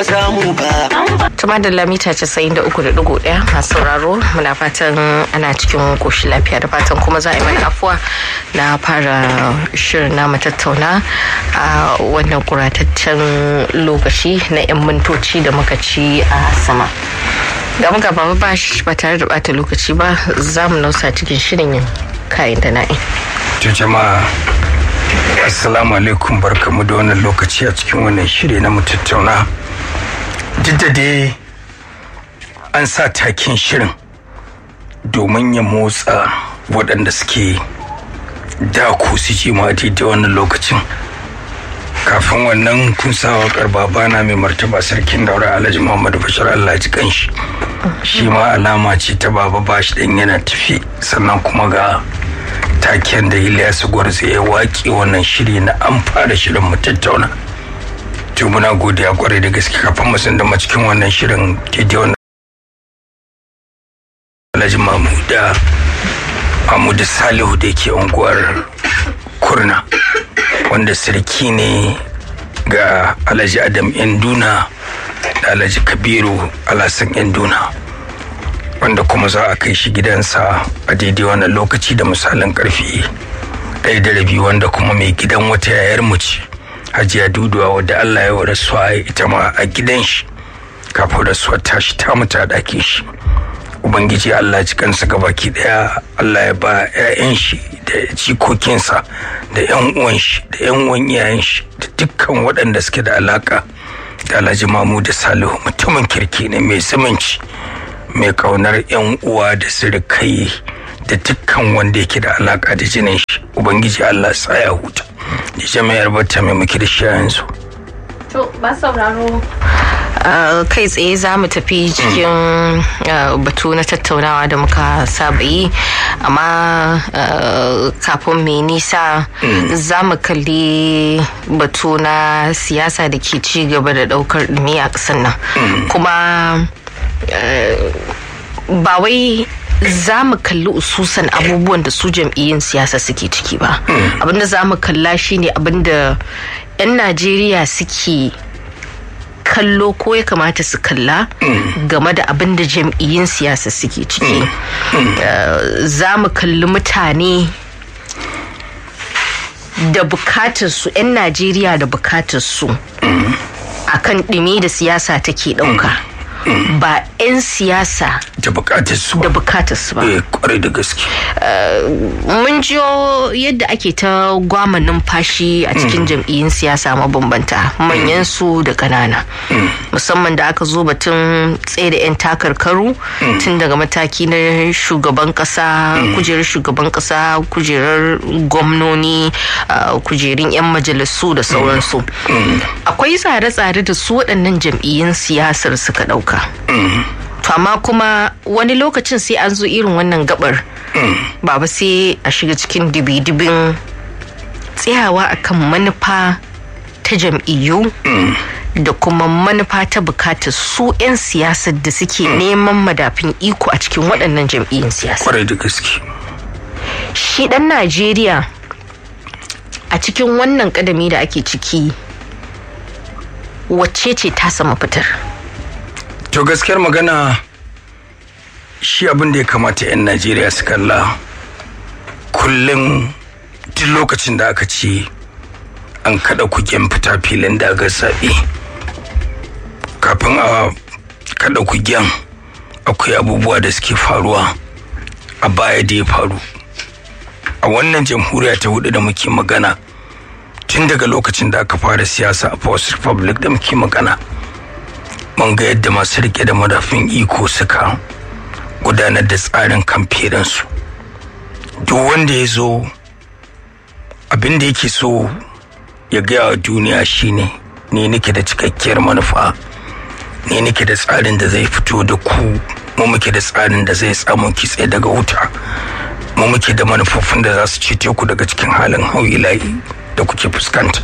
Tuma da lamita 93.1 masu sauraro muna fatan ana cikin koshi lafiya da fatan kuma za a yi mana afuwa na fara shirin na tattauna a wannan kurataccen lokaci na 'yan mintoci da muka ci a sama. Da muka ba tare da bata lokaci ba za mu nausa cikin shirin yin kayan da na'i. Jama'a assalamu alaikum, barkamu da wannan lokaci a cikin wannan shiri na mu tattauna. Duk da dai an sa takin shirin domin ya motsa waɗanda suke dako su ji ma daidai wannan lokacin. Kafin wannan kun sa waƙar babana mai martaba sarkin daura Alhaji Muhammadu Bashir Allah ji kanshi. Shi ma alama ce ta baba bashi dan yana tafi, sannan kuma ga taken da Ilyasu Gwarzo ya waƙe wannan shiri na an fara shirin mu tattauna. To muna godiya kwarai da gaske. Kafin mu san da cikin wannan shirin daidai wannan Alhaji Mahmudu Salihu da ke unguwar Kurna, wanda sarki ne ga Alhaji Adam Induna da Alhaji Kabiru Alhassan Induna, wanda kuma za a kai shi gidansa a daidai wannan lokaci da misalin karfe 1:30, wanda kuma mai gidan wata yayar mu ce Hajiya Duduwa, wadda Allah ya rasuwa ita ma a gidan shi kafin rasuwar tashi ta mutu a ɗakin shi. Ubangiji Allah ji kansa gabaki daya, Allah ya ba 'ya'yan shi da jikokinsa da 'yan uwan shi da 'yan uwan iyayen shi da dukkan waɗanda suke da alaka da Alhaji Mahmudu Salihu. Mutumin kirki ne, mai zumunci, mai kaunar 'yan uwa da sirikai da dukkan wanda yake da alaka da jinin shi. Ubangiji Allah tsaya huta da jami'ar bata mai muke da shi yanzu. To ba sauraro kai tsaye za mu tafi cikin batu na tattaunawa da muka saba yi, amma kafin mai nisa za mu kalli batu na siyasa da ke ci gaba da daukar dumi a ƙasar nan. Kuma ba wai za mu kalli ususan abubuwan da su jam'iyyun siyasa suke ciki ba. Abinda za mu kalla shine abinda 'yan Najeriya suke kallo ko ya kamata su kalla game da abin da jam'iyyun siyasa suke ciki. Za mu kalli mutane da bukatarsu, 'yan Najeriya da bukatarsu akan ɗimi da siyasa take ɗauka, ba 'yan siyasa da bukatarsu ba. Kwarai da gaske. Mun jiyo yadda ake ta gwama numfashi a cikin jam'iyyun siyasa mabambanta, manyan su da ƙanana, musamman da aka zo batun tsaye da 'yan takarkaru tun daga mataki na shugaban ƙasa, kujerar shugaban ƙasa, kujerar gwamnoni, kujerun 'yan majalisu da sauransu. Akwai tsare-tsare da su waɗannan jam'iyyun siyasar suka ɗauka. To amma kuma wani lokacin sai an zo irin wannan gabar baba sai a shiga cikin dibidibin tsayawa akan manufa ta jam'iyyu da kuma manufa ta bukatar su 'yan siyasar da suke neman madafin iko a cikin waɗannan jam'iyyun siyasa. Kwarai da gaske. Shi ɗan Najeriya a cikin wannan kadami da ake ciki, wacce ce ta sama fitar? To gaskiyar magana, shi abin da ya kamata 'yan Najeriya su kalla kullum, duk lokacin da aka ce an kada kugen fita filin da aka zaɓe, kafin a kada kugen akwai abubuwa da suke faruwa a baya da ya faru a wannan jamhuriya ta hudu da muke magana. Tun daga lokacin da aka fara siyasa a First Republic da muke magana, mun ga yadda masu rike da madafin iko suka gudanar da tsarin kamferinsu. Duk wanda ya zo abin da yake so ya gaya wa duniya shine, ne nake da cikakkiyar manufa, ne nake da tsarin da zai fito da ku, mu muke da tsarin da zai samu kitse daga wuta, mu muke da manufofin da za su cece ku daga cikin halin hauyilayi da kuke fuskanta.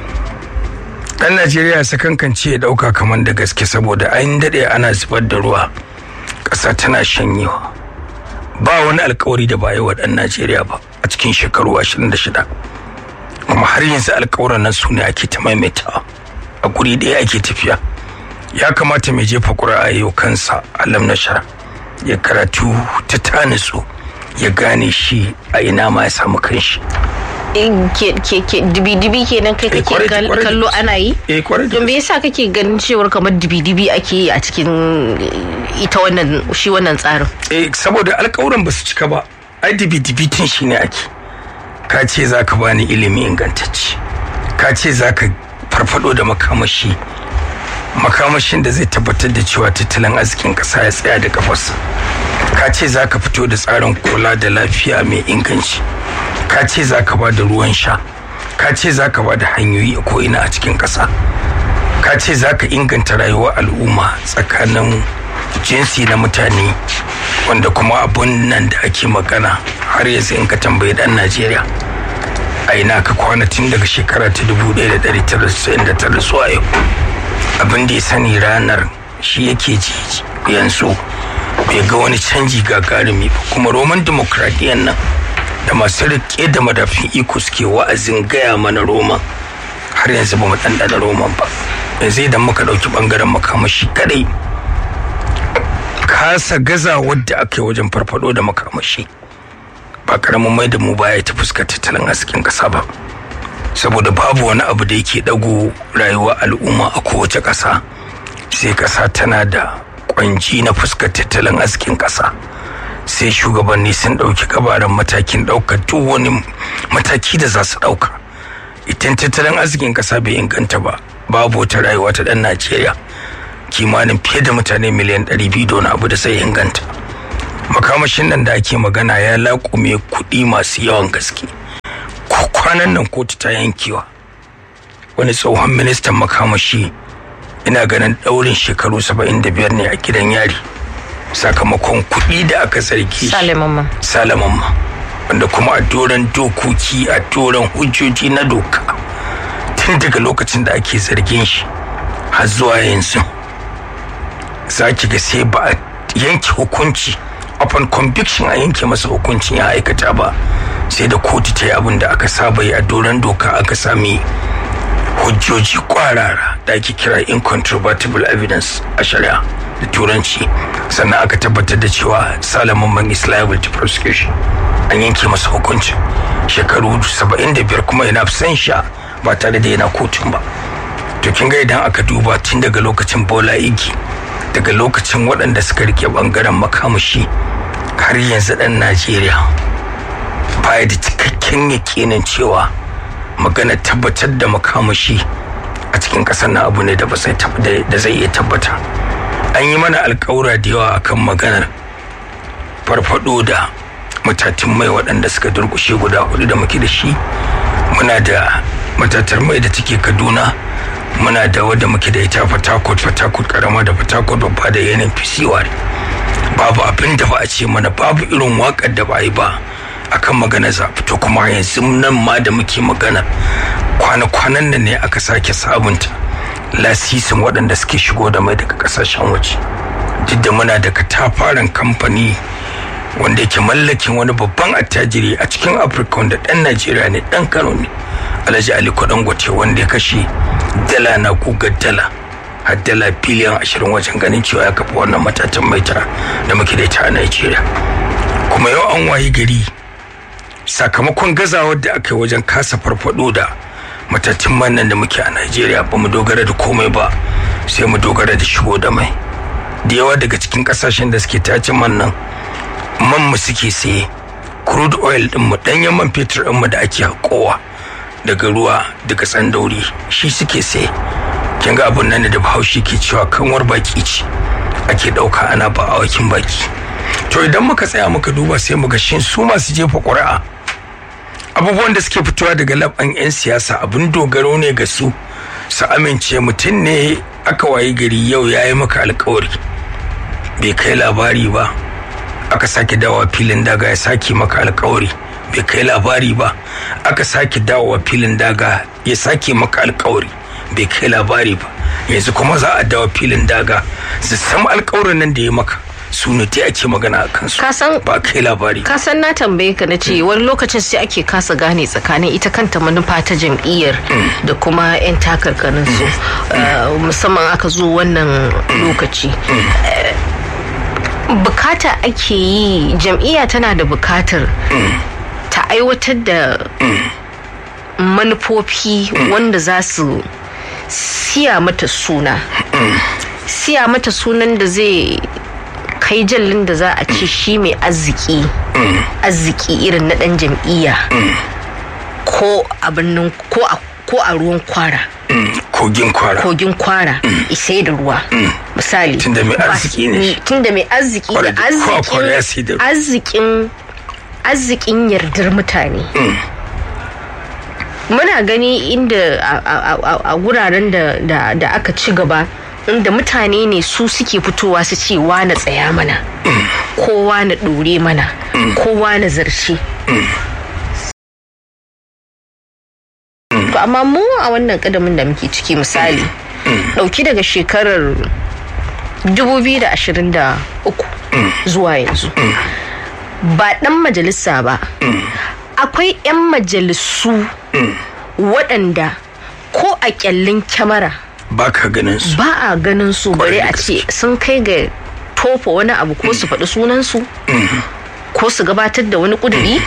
Dan Najeriya sakankance ya dauka kamar da gaske, saboda an dade ana zubar da ruwa, ƙasa tana shanyewa. Ba wani alkawari da ba yi wa dan Najeriya ba a cikin shekaru 26, kuma har yanzu alkawaran nan su ne ake ta maimaitawa, a guri ɗaya ake tafiya. ya kamata mai jefa ƙuri'a yau kansa alam na shara ya karatu ta tanitsu ya gane shi a ina ma ya samu kanshi. dibi-dibi kenan kai kake kallo ana yi? Don me yasa kake ganin cewar kamar dibi-dibi ake yi a cikin ita wannan tsarin? Saboda alƙawuran ba su cika ba, ai dibi-dibi tun shi ne ake. Ka ce za ka bani ilimi ingantacce, ka ce za ka farfado da makamashin da zai tabbatar da cewa tattalin arzikin ƙasa ya tsaya da kafarsa. Ka ce za ka fito da tsarin kula da lafiya mai inganci, ka ce za ka ba da ruwan sha, ka ce za ka ba da hanyoyi a ko'ina a cikin ƙasa, ka ce za ka inganta rayuwar al'umma tsakanin jinsi na mutane, wanda kuma abun nan da ake magana har yanzu in ka tambayi ɗan Najeriya a ina ka kwana tun daga shekara ta 1999 zuwa yau. Abin da ya sani ranar shi yake ji yanzu bai ga wani canji gagarumi ba. Kuma roman demokradiyyar nan da masu rike da madafin iko suke wa'azin gaya mana roman har yanzu ba mu ɗanɗana roman ba. Yanzu idan muka ɗauki ɓangaren makamashi kadai, kasa gaza wadda aka yi wajen farfado da makamashi ba karamin mai da mu baya ta fuskar tattalin arzikin ƙasa ba. Saboda babu wani abu da yake ɗago rayuwar al'umma a kowace ƙasa sai ƙasa tana da kwanji na fuskar tattalin arzikin ƙasa, sai shugabanni sun ɗauki gabaran matakin ɗaukar duk wani mataki da za su ɗauka. Idan tattalin arzikin ƙasa bai inganta ba, babu wata rayuwa ta ɗan Najeriya kimanin fiye da mutane miliyan 200 da wani abu da sai inganta. Makamashin nan da ake magana ya laƙume kuɗi masu yawan gaske. Ko kwanan nan kotu ta yankewa wani tsohon ministan makamashi ina ganin ɗaurin shekaru 75 ne a gidan yari sakamakon kuɗi da aka zargi Salamamma, wanda kuma a doron dokoki, a doron hujjoji na doka, tun daga lokacin da ake zargin shi har zuwa yanzu za ki ga sai ba a yanke hukunci upon conviction a yanke masa hukuncin ya aikata ba, sai da kotu ta yi abin da aka saba yi a doron doka. Aka sami hujjoji kwarara da ake kira incontrovertible evidence a shari'a da turanci, sannan aka tabbatar da cewa Salamamman is liable to prosecution. An yanke masa hukuncin shekaru 75 kuma yana san sha ba tare da yana kotun ba. To kin ga idan aka duba tun daga lokacin Bola Igi, daga lokacin waɗanda suka rike bangaren makamashi har yanzu ɗan Najeriya baya da cikakken yakinin cewa magana tabbatar da makamashi a cikin ƙasar na abu ne da zai iya tabbata. An yi mana alƙawura da yawa akan maganar farfado da matatun mai waɗanda suka durƙushe guda 4 da muke da shi. Muna da matatar mai da take Kaduna, muna da wadda muke da ita Fatakot karama da Fatakot babba da yanin fisiwari. Babu abin da ba a ce mana, babu irin waƙar da ba yi ba akan magana zaɓi. To kuma yanzu nan ma da muke magana kwana-kwanan nan ne aka sake sabunta lasisin waɗanda suke shigo da mai daga ƙasashen waje. Duk da muna da katafaren kamfani wanda yake mallakin wani babban attajiri a cikin Afirka wanda ɗan Najeriya ne, ɗan Kano ne, Alhaji Aliko Dangote, wanda ya kashe dala na gugar dala har dala biliyan 20 wajen ganin cewa ya kafa wannan matatan maita da muke da ita a Najeriya. Kuma yau an wayi gari sakamakon gazawar da aka yi wajen kasa farfado da matatun man nan da muke a Najeriya, ba mu dogara da komai ba sai mu dogara da shigo da mai. Da yawa daga cikin kasashen da suke tace man nan, man mu suke saye, crude oil din mu, danyen man fetur din mu da ake hakowa daga ruwa daga tsandauri, shi suke saye. Kin ga abun nan da Bahaushe ke cewa kanwar baki ce ake dauka ana ba awakin baki. To idan muka tsaya muka duba sai muga shin su masu jefa ƙuri'a abubuwan da suke fitowa daga laban 'yan siyasa abin dogaro ne ga su amince mutum ne aka wayi gari yau ya yi maka alkawari bai kai labari ba, aka sake dawowa filin daga ya sake maka alkawari bai kai labari ba, aka sake dawowa filin daga ya sake maka alkawari bai kai labari ba, yanzu kuma za a dawo filin daga su san alkawarin nan da ya maka su ne dai ake magana a kansu ba kai labari. Ka san na tambaye ka na ce wani lokacin sai ake kasa gane tsakanin ita kanta manufa ta jam'iyyar da kuma 'yan takarkarin su musamman aka zo wannan lokaci. Bukata ake yi, jam'iyya tana da bukatar ta aiwatar da manufofi wanda za su siya mata suna. Siya mata sunan da zai kai jallin da za a ce shi mai arziki irin na dan jam'iyya ko a birnin ko a ruwan kwara. Kogin kwara isai da ruwa misali tunda mai arziki ne, tunda mai arziki da arzikin yardar mutane. Muna gani inda a wuraren da aka ci gaba inda mutane ne su suke fitowa su ce na tsaya mana kowa na ɗore mana kowa na zarce. To amma mu a wannan kadamin da muke ciki misali ɗauki daga shekarar 2023 zuwa yanzu ba ɗan majalisa ba akwai 'yan majalisu waɗanda ko a kyallin kyamara ba a ganin su bare a ce sun kai ga tofa wani abu ko su faɗi sunansu ko su gabatar da wani ƙuduri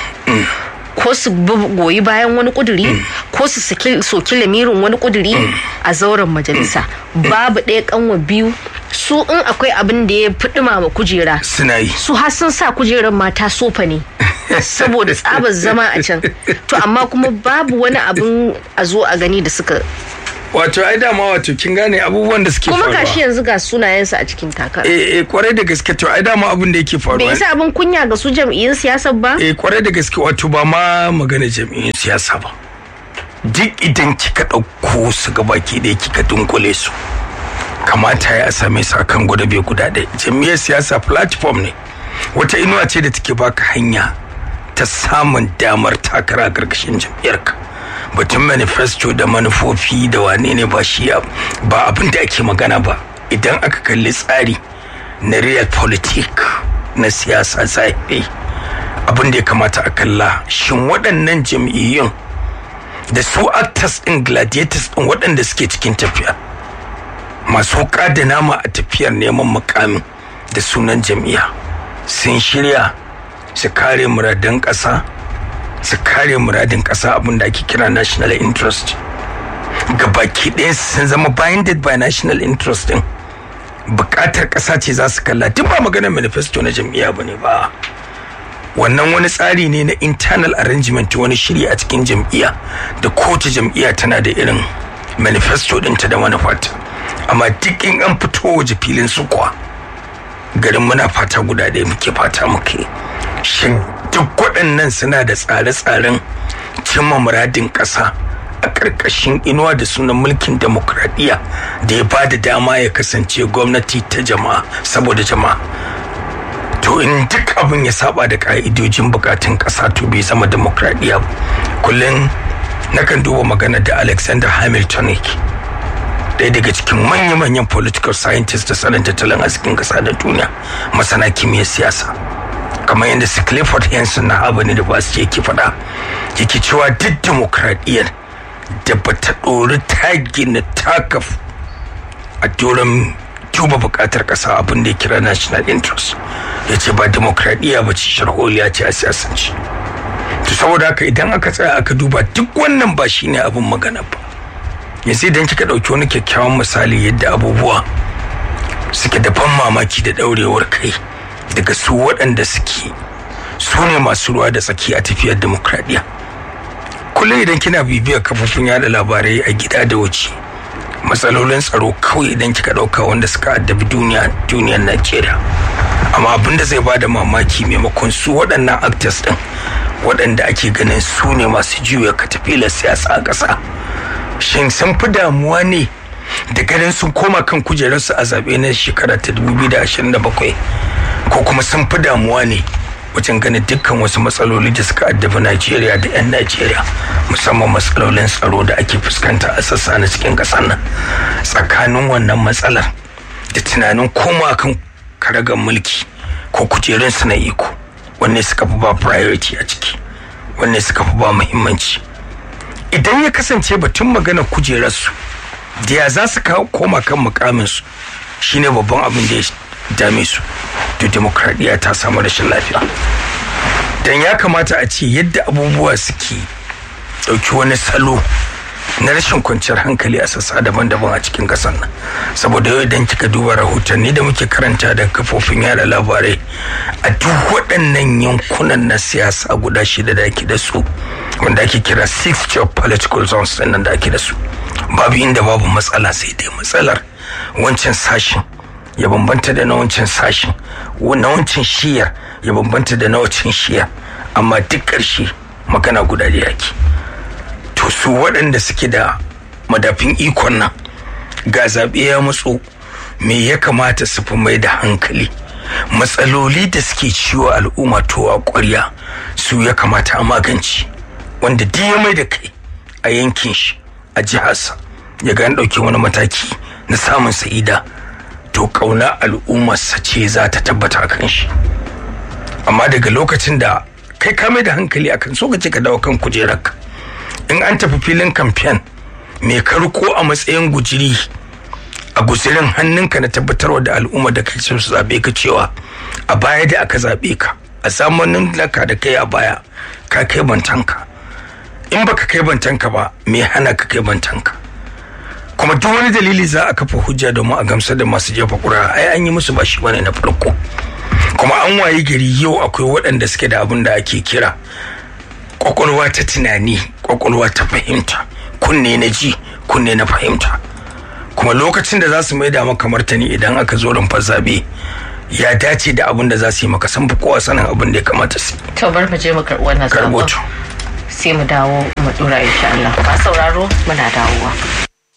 ko su goyi bayan wani ƙuduri ko su soki lamirin wani ƙuduri a zauren majalisa. Babu ɗaya kanwa biyu su in akwai abin da ya fi ɗumama kujera suna yi, su har sun sa kujerar mata sofa ne saboda tsabar zama a can. To amma kuma babu wani abin a zo a gani da suka wato ai dama wato kin gane abubuwan da suke faruwa kuma gashi yanzu ga sunayensu a cikin takara. Kwarai da gaske to ai dama abin da yake faruwa bai isa abin kunya ga su jam'iyyun siyasa ba. Kwarai da gaske wato ba ma magana jam'iyyun siyasa ba, duk idan kika ɗauko su gabaki da kika dunkule su kamata ya same su akan gwadabe guda ɗaya. Jam'iyyar siyasa platform ne, wata inuwa ce da take baka hanya ta samun damar takara a ƙarƙashin jam'iyyarka. Batun manifesto da manufofi da wane ne ba shi ba abin da ake magana ba. Idan aka kalli tsari na real politik na siyasa zahiri, abin da ya kamata a kalla shin waɗannan jam'iyyun da su actors ɗin gladiators ɗin waɗanda suke cikin tafiya masu da nama a tafiyar neman mukamin da sunan jam'iyya sun shirya su kare muradan ƙasa, su kare muradin ƙasa, abin da ake kira national interest. Gabaki ɗaya sun zama binded by national interest din. Buƙatar ƙasa ce za su kalla, duk ba maganar manifesto na jam'iyya bane ba. Wannan wani tsari ne na internal arrangement, wani shiri a cikin jam'iyya da kowace jam'iyya tana da irin manifesto ɗinta da manufata. Amma duk in an fito waje filin su kuwa garin muna fata guda ɗaya muke fata muke. Shin duk waɗannan suna da tsare-tsaren cimma muradin ƙasa a ƙarƙashin inuwa da sunan mulkin demokradiyya da ya ba da dama ya kasance gwamnati ta jama'a saboda jama'a. To in duk abin ya saba da ƙa'idojin bukatun ƙasa to bai zama demokradiyya ba. Kullum nakan duba magana da Alexander Hamilton yake, ɗaya daga cikin manya-manyan political scientists da sanin tattalin arzikin ƙasa da duniya, masana kimiyyar siyasa. Kamar yadda Sir Clifford Henson na Harvard University yake faɗa, yake cewa duk demokradiyyar da bata ɗori ta gina takaf a doron duba buƙatar ƙasa, abin da ya kira national interest, ya ce ba demokradiyya ba ce, sharholiya ce a siyasance. To saboda haka idan aka tsaya aka duba duk wannan ba shine abin magana ba. Yanzu idan kika ɗauki wani kyakkyawan misali yadda abubuwa suke da ban mamaki da ɗaurewar kai daga su waɗanda suke su ne masu ruwa da tsaki a tafiyar demokradiyya. Kullum idan kina bibiyar kafofin yada labarai a gida da waje, matsalolin tsaro kawai idan kika ɗauka wanda suka addabi duniyar Najeriya. Amma abin da zai bada mamaki maimakon su waɗannan actors ɗin waɗanda ake ganin su ne masu juya katafilar siyasa a ƙasa, shin sun fi damuwa ne da ganin sun koma kan kujerarsu a zaɓe na shekara ta 2027 ko kuma sun fi damuwa ne wajen ganin dukkan wasu matsaloli da suka addabi Najeriya da 'yan Najeriya, musamman matsalolin tsaro da ake fuskanta a sassa na cikin ƙasar nan. Tsakanin wannan matsalar da tunanin koma kan karagar mulki ko kujerunsu na iko, wanne suka fi ba priority a ciki, wanne suka fi ba muhimmanci. Idan ya kasance batun magana kujerarsu da ya za su koma kan mukaminsu shine babban abin da ya dame su, to demokradiyya ta samu rashin lafiya. Dan ya kamata a ce yadda abubuwa suke ɗauki wani salo na rashin kwanciyar hankali a sassa daban-daban a cikin ƙasar nan, saboda yau idan kika duba rahotanni da muke karanta da kafofin yada labarai a duk waɗannan yankunan na siyasa guda 6 da ake da su, wanda ake kira 6 geopolitical zones nan da ake da su, babu inda babu matsala, sai dai matsalar wancan sashin ya bambanta da na wancan sashin, na wancan shiyar ya bambanta da na wancan shiyar, amma duk ƙarshe magana guda da yake. To su waɗanda suke da madafin ikon nan ga zaɓe ya matso, me ya kamata su fi mai da hankali? Matsaloli da suke ciwo al'umma to a ƙwarya su ya kamata a magance, wanda duk ya mai da kai a yankin shi a jiharsa ya ga an ɗauki wani mataki na samun sa'ida, to ƙauna al'ummarsa ce za ta tabbata kan shi. Amma daga lokacin da kai ka mai da hankali akan so ka ce ka dawo kan kujerarka, in an tafi filin kamfen mai karko a matsayin gujiri a guzirin hannunka na tabbatarwa da al'umma da kai su zabe ka cewa a baya da aka zabe ka a zamanin laka da kai a baya ka kai bantanka, in baka kai bantanka ba me hana ka kai bantanka? Kuma duk wani dalili za a kafa hujja domin a gamsar da masu jefa ƙuri'a, ai an yi musu ba shi bane na farko. Kuma an wayi gari yau akwai waɗanda suke da abin da ake kira kwakwalwa ta tunani, kwakwalwa ta fahimta, kunne na ji, kunne na fahimta. Kuma lokacin da za su maida maka martani idan aka zo rumfar zabe ya dace da abin da za su yi maka, san fi kowa sanin abin da ya kamata su yi. To bar mu je mu karɓi wannan sabon sai mu dawo mu dora insha Allah. Ba sauraro muna dawowa.